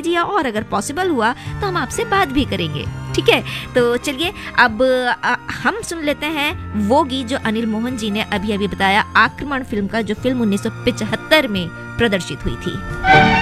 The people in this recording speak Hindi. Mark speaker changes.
Speaker 1: कीजिए और अगर पॉसिबल हुआ तो हम आपसे बात भी करेंगे, ठीक है। तो चलिए अब हम सुन लेते हैं वो गीत जो अनिल मोहन जी ने अभी अभी बताया, आक्रमण फिल्म का, जो फिल्म 1975 में प्रदर्शित हुई थी।